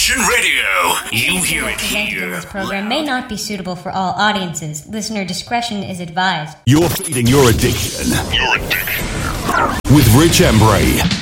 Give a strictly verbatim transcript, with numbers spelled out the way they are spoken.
Revolution Radio. You hear it here. This program may not be suitable for all audiences. Listener discretion is advised. You're feeding your addiction. Your addiction. With Rich Embray.